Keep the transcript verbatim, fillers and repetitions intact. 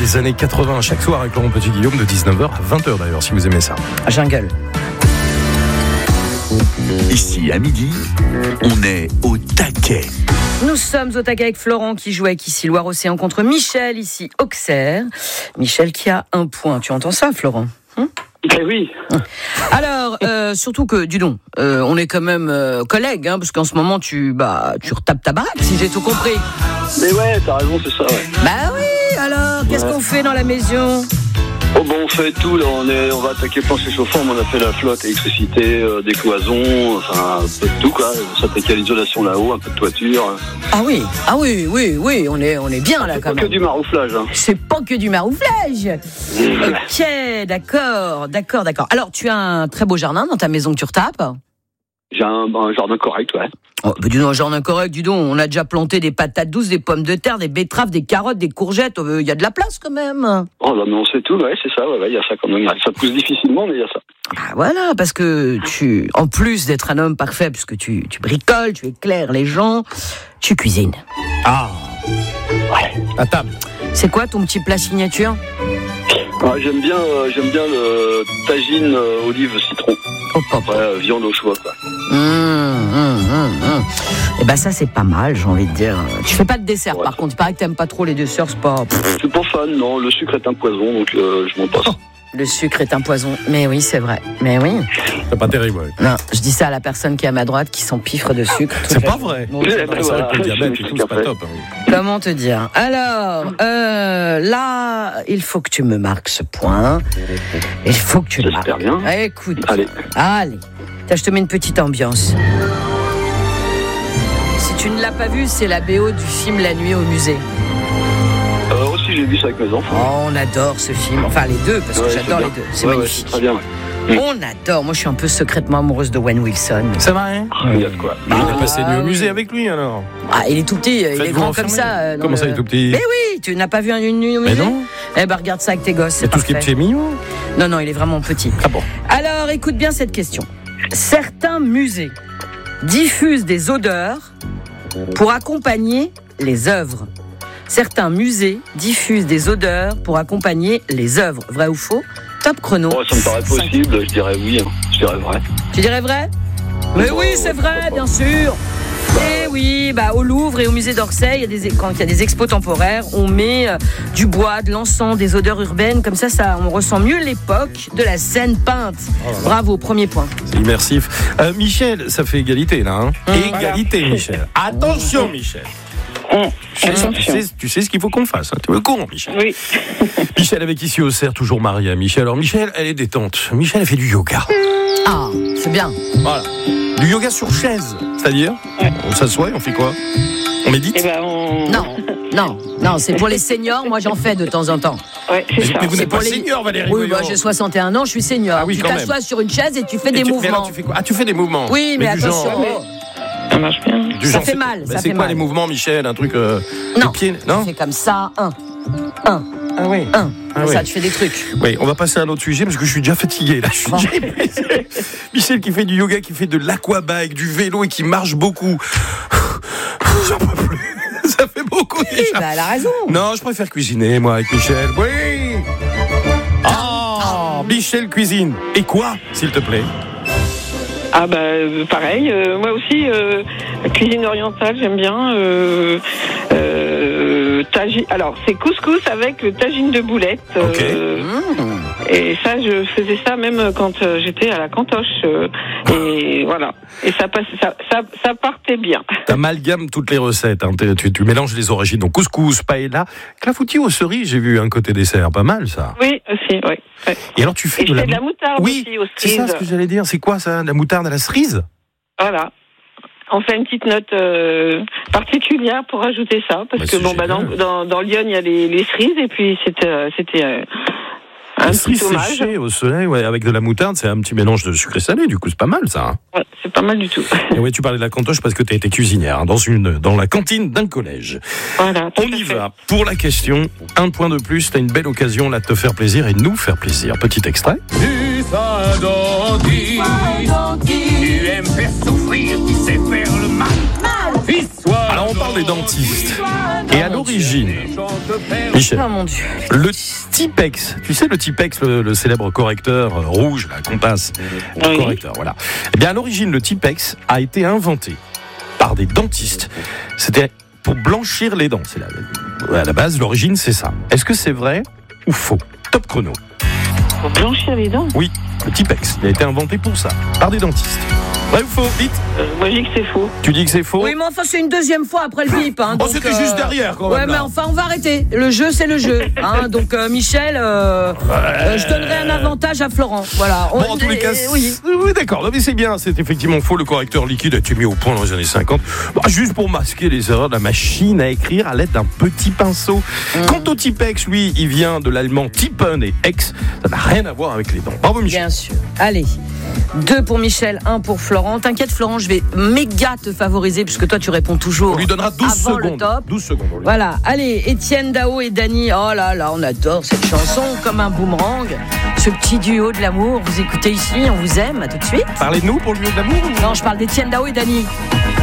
des années quatre-vingts chaque soir avec Laurent Petit-Guillaume de dix-neuf heures à vingt heures d'ailleurs, si vous aimez ça. Jungle. Ici, à midi, on est au taquet. Nous sommes au taquet avec Florent qui joue avec ici Loire-Océan contre Michel, ici Auxerre. Michel qui a un point. Tu entends ça, Florent ? Hum Ben oui. Alors, euh, surtout que, dis donc, euh, on est quand même euh, collègues, hein, parce qu'en ce moment, tu, bah, tu retapes ta baraque, si j'ai tout compris. Mais ouais, t'as raison, c'est ça, ouais. Bah oui, alors, qu'est-ce Ouais. qu'on fait dans la maison ? Oh bon, on fait tout, là, on, est, on va attaquer plancher chauffant, on a fait la flotte, électricité, euh, des cloisons, enfin, un peu de tout, quoi. On s'attaquer à l'isolation là-haut, un peu de toiture. Ah oui, ah oui, oui, oui, on est, on est bien là C'est quand pas même. que du marouflage, hein. C'est pas que du marouflage. Ok, d'accord, d'accord, d'accord. Alors, tu as un très beau jardin dans ta maison que tu retapes ? J'ai un, un jardin correct, ouais. Oh, bah dis donc, un jardin correct, dis donc, on a déjà planté des patates douces, des pommes de terre, des betteraves, des carottes, des courgettes, il euh, y a de la place quand même. Oh là, mais on sait tout, ouais, c'est ça, ouais, ouais, il y a ça quand même. Ça pousse difficilement, mais il y a ça. Ah voilà, parce que tu, en plus d'être un homme parfait, puisque tu, tu bricoles, tu éclaires les gens, tu cuisines. Ah ouais. À table. C'est quoi ton petit plat signature ? Ouais, j'aime bien, euh, j'aime bien le tagine euh, olive citron. Oh, pop. Après, euh, viande au choix, quoi. Mmh, mmh, mmh, mmh. Et ben ça c'est pas mal, j'ai envie de dire. Tu fais pas de dessert, Ouais. par contre. Il paraît que t'aimes pas trop les desserts, c'est pas. Je suis pas fan, non. Le sucre est un poison, donc euh, je m'en passe. Le sucre est un poison. Mais oui, c'est vrai. Mais oui. C'est pas terrible, ouais. Non, je dis ça à la personne qui est à ma droite, qui s'empiffre de sucre. C'est pas vrai. Bon, Eh ben C'est vrai voilà, que le diabète et je tout, sais c'est pas qu'après. top. hein. Comment te dire ? Alors, euh, là, il faut que tu me marques ce point. Il faut que tu le marques. J'espère bien. Ah, écoute. Allez. Allez. Tiens, je te mets une petite ambiance. Si tu ne l'as pas vu, c'est la B O du film La Nuit au musée. Euh, aussi, j'ai vu ça avec mes enfants. Oh, on adore ce film. Enfin, les deux, parce que Ouais, j'adore c'est les bien. deux. C'est Ouais, ouais, magnifique. c'est très bien, ouais. On adore. Moi, je suis un peu secrètement amoureuse de Owen Wilson. C'est vrai. Ah, il y a de quoi. Bah, on est passé Ah, nuit au oui. musée avec lui alors. Ah, il est tout petit, il est Faites-vous grand comme enfermer. ça. euh, dans Comment ça, le- il est tout petit? Mais oui, tu n'as pas vu une nuit au Mais musée ? non. Eh ben, regarde ça avec tes gosses, C'est c'est tout ce qui est parfait. petit et mignon. Non, non, il est vraiment petit. Ah bon. Alors, écoute bien cette question. Certains musées diffusent des odeurs pour accompagner les œuvres. Certains musées diffusent des odeurs pour accompagner les œuvres. Vrai ou faux ? Top chrono. Oh, ça me paraît Cinq. possible, je dirais oui. Hein. Je dirais vrai. Tu dirais vrai ? Mais Oh, oui, c'est ouais, vrai, pourquoi pas. bien sûr. Et oui, bah au Louvre et au musée d'Orsay, il y a des, quand il y a des expos temporaires, on met euh, du bois, de l'encens, des odeurs urbaines, comme ça, ça, on ressent mieux l'époque de la scène peinte. Oh là là. Bravo, premier point. C'est immersif. Euh, Michel, ça fait égalité là. Hein. Mmh. Égalité, Michel. Attention, Michel. Tu sais, tu, sais, tu sais ce qu'il faut qu'on fasse. Hein. Tu es au courant, Michel. Oui. Michel avec ici au cerf, toujours marié à Michel. Alors Michel, elle est détente. Michel, elle fait du yoga. Ah, c'est bien. Voilà. Du yoga sur chaise. C'est-à-dire, Ouais. on s'assoit et on fait quoi? On médite? Eh ben, on... Non, non, non, c'est pour les seniors, moi j'en fais de temps en temps. Ouais, c'est Mais, ça. mais vous C'est n'êtes pour pas les- senior, Valérie. Oui, voyons. bah, j'ai soixante et un ans, je suis senior. Ah oui, tu quand t'assois même. sur une chaise et tu fais Et des tu- mais mouvements. alors, tu fais quoi? Ah, tu fais des mouvements. Oui, mais, du attention. genre- oh, Ça marche bien. du Ça genre, fait c'est- mal, bah, ça c'est fait quoi mal. les mouvements, Michel? Un truc. Euh, Non. les pieds, non? C'est comme ça, un, un, Ah oui. un. Ah Comme oui. ça, tu fais des trucs. Oui, on va passer à un autre sujet parce que je suis déjà fatigué là. Je suis Bon. déjà épuisé. Michel qui fait du yoga, qui fait de l'aquabike, du vélo et qui marche beaucoup. J'en peux plus. Ça fait beaucoup Oui, déjà. bah, elle a raison. Non, je préfère cuisiner moi avec Michel. Oui. Ah, Michel cuisine. Et quoi, s'il te plaît? Ah bah euh, pareil, euh, moi aussi, euh, cuisine orientale, j'aime bien. Euh, euh, tagi- Alors, c'est couscous avec le tagine de boulettes. Ok. euh, Mmh. Et ça, je faisais ça même quand euh, j'étais à la cantoche. euh, et voilà. Et ça, passe, ça, ça, ça partait bien. T'amalgames toutes les recettes. Hein. T'es- Tu, tu mélanges les origines. Donc couscous, paella, clafoutis aux cerises. J'ai vu un côté dessert, pas mal ça. Oui, aussi, oui. Ouais. Et alors tu fais Et je de la, fais de la moutarde oui, aussi aux c'est ça cerises. ce que j'allais dire. C'est quoi ça, la moutarde à la cerise? Voilà. On fait une petite note euh, particulière pour ajouter ça, parce Bah, que c'est bon, bah, dans, génial. dans, dans Lyon, il y a les, les cerises, et puis c'était, euh, c'était euh, un La petit cerise hommage. séchée au soleil, ouais, avec de la moutarde, c'est un petit mélange de sucré salé. Du coup, c'est pas mal ça. Hein. Ouais, c'est pas mal du tout. Et ouais, tu parlais de la cantoche parce que tu as été cuisinière hein, dans une dans la cantine d'un collège. Voilà. tout On à y fait. va pour la question. Un point de plus. T'as une belle occasion là de te faire plaisir et de nous faire plaisir. Petit extrait. Tu un dandy, tu aimes faire souffrir, tu sais faire le mal. Fils, sois Alors on parle des dentistes. Et à l'origine, Michel, Oh mon Dieu. le Tipex, tu sais le Tipex, le, le célèbre correcteur euh, rouge, là, qu'on passe, le Oui. correcteur, voilà. Eh bien, à l'origine, le Tipex a été inventé par des dentistes. C'était pour blanchir les dents. C'est la, à la base, l'origine, c'est ça. Est-ce que c'est vrai ou faux? Top chrono. Pour blanchir les dents. Oui, le Tipex, il a été inventé pour ça, par des dentistes. Vrai ou faux? Vite. Euh, moi, je dis que c'est faux. Tu dis que c'est faux? Oui, mais enfin, c'est une deuxième fois après le bip. Hein, Oh, donc, c'était euh, juste derrière, quand même. Ouais, là. mais enfin, on va arrêter. Le jeu, c'est le jeu. Hein, donc, euh, Michel, euh, euh, je donnerai un avantage à Florent. Voilà. Bon, en tous les cas, euh, oui. oui, d'accord. Non, mais c'est bien, c'est effectivement faux. Le correcteur liquide a été mis au point dans les années cinquante, bah, juste pour masquer les erreurs de la machine à écrire à l'aide d'un petit pinceau. Mmh. Quant au Tipex, lui, il vient de l'allemand Tippen et Ex. Ça n'a rien à voir avec les dents. Bravo, Michel. Bien sûr. Allez. Deux pour Michel, un pour Florent. T'inquiète, Florent, je vais méga te favoriser puisque toi, tu réponds toujours. On lui donnera douze avant le secondes. top. douze secondes. on lui- Voilà, allez, Étienne Dao et Dany. Oh là là, on adore cette chanson comme un boomerang. Ce petit duo de l'amour, vous écoutez ici, on vous aime, à tout de suite. Parlez de nous pour le lieu de l'amour ou- Non, je parle d'Étienne Dao et Dany.